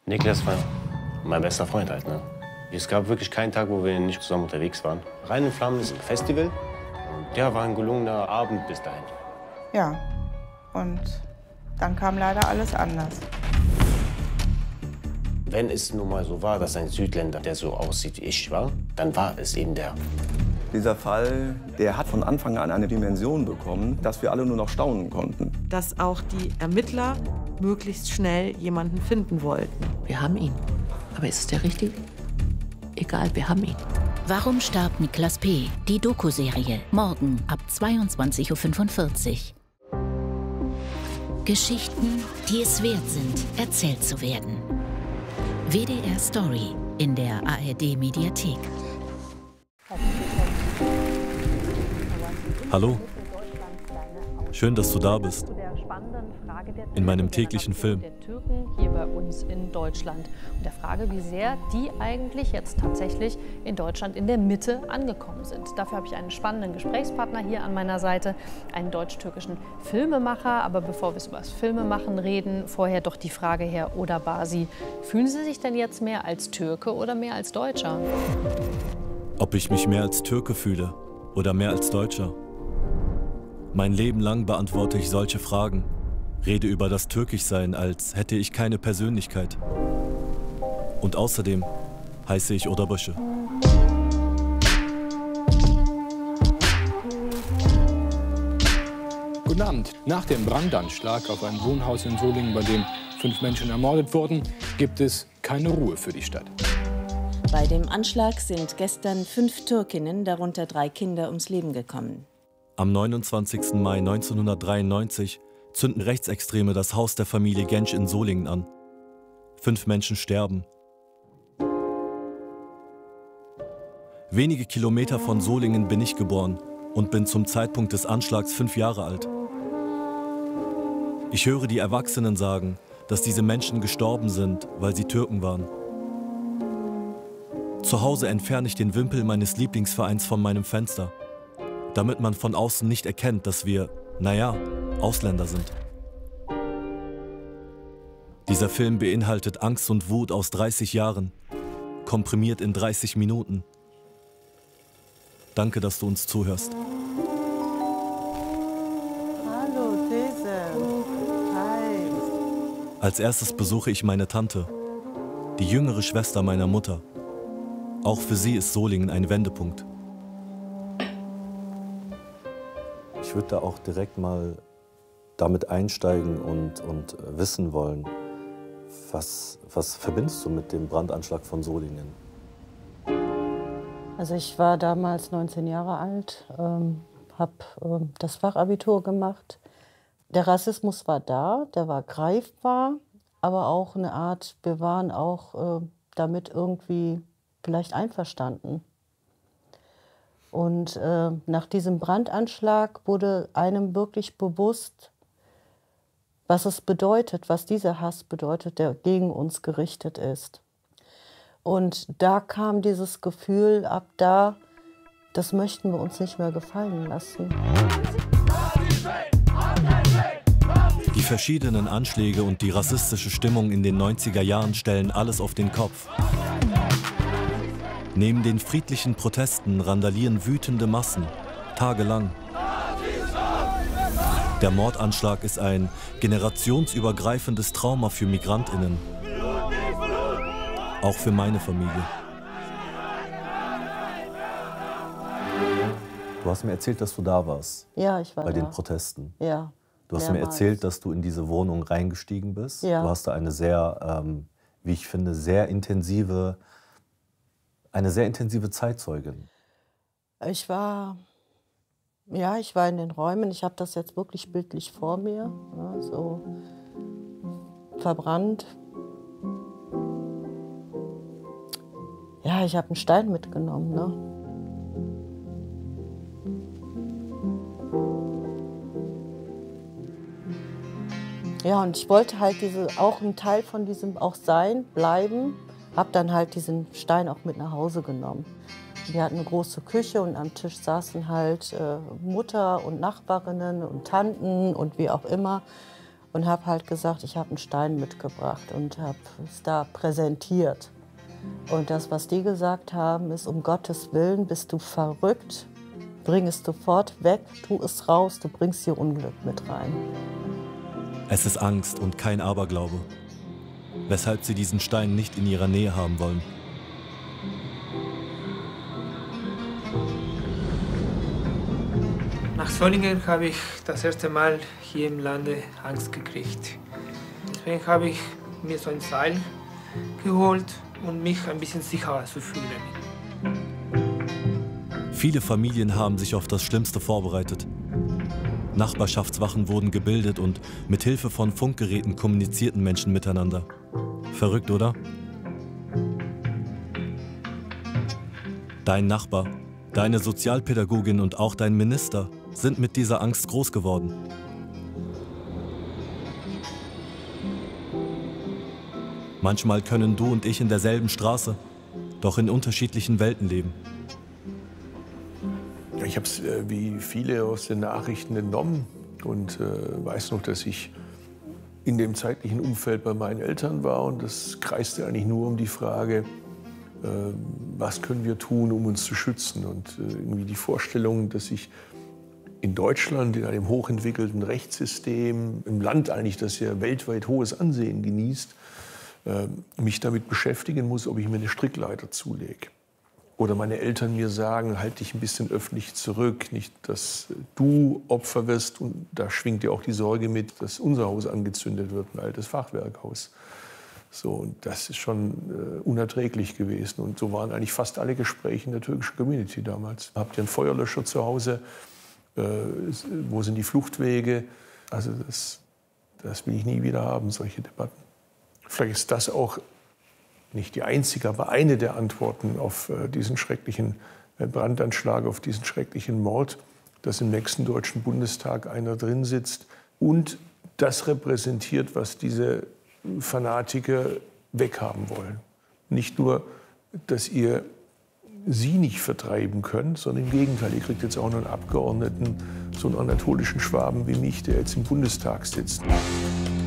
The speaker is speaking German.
Niklas war mein bester Freund halt, ne? Es gab wirklich keinen Tag, wo wir nicht zusammen unterwegs waren. Rhein in Flammen ist ein Festival. Und ja, war ein gelungener Abend bis dahin. Ja, und dann kam leider alles anders. Wenn es nun mal so war, dass ein Südländer, der so aussieht wie ich war, dann war es eben der. Dieser Fall, der hat von Anfang an eine Dimension bekommen, dass wir alle nur noch staunen konnten. Dass auch die Ermittler möglichst schnell jemanden finden wollten. Wir haben ihn. Aber ist es der Richtige? Egal, wir haben ihn. Warum starb Niklas P.? Die Doku-Serie. Morgen ab 22:45 Uhr. Geschichten, die es wert sind, erzählt zu werden. WDR Story in der ARD-Mediathek. Hallo. Schön, dass du da bist. In meinem täglichen Film. Der Türken hier bei uns in Deutschland. Und der Frage, wie sehr die eigentlich jetzt tatsächlich in Deutschland in der Mitte angekommen sind. Dafür habe ich einen spannenden Gesprächspartner hier an meiner Seite, einen deutsch-türkischen Filmemacher. Aber bevor wir über das Filmemachen reden, vorher doch die Frage, Herr Odabasi, fühlen Sie sich denn jetzt mehr als Türke oder mehr als Deutscher? Ob ich mich mehr als Türke fühle oder mehr als Deutscher? Mein Leben lang beantworte ich solche Fragen, rede über das Türkischsein, als hätte ich keine Persönlichkeit. Und außerdem heiße ich Odabaşı. Guten Abend. Nach dem Brandanschlag auf ein Wohnhaus in Solingen, bei dem 5 Menschen ermordet wurden, gibt es keine Ruhe für die Stadt. Bei dem Anschlag sind gestern 5 Türkinnen, darunter 3 Kinder, ums Leben gekommen. Am 29. Mai 1993 zünden Rechtsextreme das Haus der Familie Genç in Solingen an. 5 Menschen sterben. Wenige Kilometer von Solingen bin ich geboren und bin zum Zeitpunkt des Anschlags 5 Jahre alt. Ich höre die Erwachsenen sagen, dass diese Menschen gestorben sind, weil sie Türken waren. Zu Hause entferne ich den Wimpel meines Lieblingsvereins von meinem Fenster, damit man von außen nicht erkennt, dass wir, naja, Ausländer sind. Dieser Film beinhaltet Angst und Wut aus 30 Jahren, komprimiert in 30 Minuten. Danke, dass du uns zuhörst. Hallo, These. Hi. Als erstes besuche ich meine Tante, die jüngere Schwester meiner Mutter. Auch für sie ist Solingen ein Wendepunkt. Ich würde da auch direkt mal damit einsteigen und wissen wollen, was verbindest du mit dem Brandanschlag von Solingen? Also ich war damals 19 Jahre alt, habe das Fachabitur gemacht. Der Rassismus war da, der war greifbar, aber auch eine Art, wir waren auch damit irgendwie vielleicht einverstanden. Und nach diesem Brandanschlag wurde einem wirklich bewusst, was es bedeutet, was dieser Hass bedeutet, der gegen uns gerichtet ist. Und da kam dieses Gefühl, ab da, das möchten wir uns nicht mehr gefallen lassen. Die verschiedenen Anschläge und die rassistische Stimmung in den 90er Jahren stellen alles auf den Kopf. Neben den friedlichen Protesten randalieren wütende Massen, tagelang. Der Mordanschlag ist ein generationsübergreifendes Trauma für MigrantInnen. Auch für meine Familie. Du hast mir erzählt, dass du da warst. Ja, ich war bei da. Den Protesten. Ja. Du hast mir erzählt, dass du in diese Wohnung reingestiegen bist. Ja. Du hast da eine sehr, wie ich finde, sehr intensive Zeitzeugin. Ich war in den Räumen. Ich habe das jetzt wirklich bildlich vor mir, ja, so verbrannt. Ja, ich habe einen Stein mitgenommen, ne? Ja, und ich wollte halt auch ein Teil von diesem auch sein, bleiben. Hab dann halt diesen Stein auch mit nach Hause genommen. Wir hatten eine große Küche und am Tisch saßen halt Mutter und Nachbarinnen und Tanten und wie auch immer. und habe halt gesagt, ich habe einen Stein mitgebracht und habe es da präsentiert. Und das, was die gesagt haben, ist, um Gottes Willen, bist du verrückt, bring es sofort weg, tu es raus, du bringst hier Unglück mit rein. Es ist Angst und kein Aberglaube, weshalb sie diesen Stein nicht in ihrer Nähe haben wollen. Nach Solingen habe ich das erste Mal hier im Lande Angst gekriegt. Deswegen habe ich mir so ein Seil geholt, um mich ein bisschen sicherer zu fühlen. Viele Familien haben sich auf das Schlimmste vorbereitet. Nachbarschaftswachen wurden gebildet und mit Hilfe von Funkgeräten kommunizierten Menschen miteinander. Verrückt, oder? Dein Nachbar, deine Sozialpädagogin und auch dein Minister sind mit dieser Angst groß geworden. Manchmal können du und ich in derselben Straße, doch in unterschiedlichen Welten leben. Ja, ich habe es wie viele aus den Nachrichten entnommen und weiß noch, dass ich in dem zeitlichen Umfeld bei meinen Eltern war und das kreiste eigentlich nur um die Frage, was können wir tun, um uns zu schützen, und irgendwie die Vorstellung, dass ich in Deutschland, in einem hochentwickelten Rechtssystem, im Land eigentlich, das ja weltweit hohes Ansehen genießt, mich damit beschäftigen muss, ob ich mir eine Strickleiter zulege. Oder meine Eltern mir sagen, halt dich ein bisschen öffentlich zurück, nicht, dass du Opfer wirst. Und da schwingt ja auch die Sorge mit, dass unser Haus angezündet wird, ein altes Fachwerkhaus. So, und das ist schon unerträglich gewesen. Und so waren eigentlich fast alle Gespräche in der türkischen Community damals. Habt ihr einen Feuerlöscher zu Hause? Wo sind die Fluchtwege? Also das will ich nie wieder haben, solche Debatten. Vielleicht ist das auch nicht die einzige, aber eine der Antworten auf diesen schrecklichen Brandanschlag, auf diesen schrecklichen Mord, dass im nächsten Deutschen Bundestag einer drin sitzt und das repräsentiert, was diese Fanatiker weghaben wollen. Nicht nur, dass ihr sie nicht vertreiben könnt, sondern im Gegenteil, ihr kriegt jetzt auch noch einen Abgeordneten, so einen anatolischen Schwaben wie mich, der jetzt im Bundestag sitzt.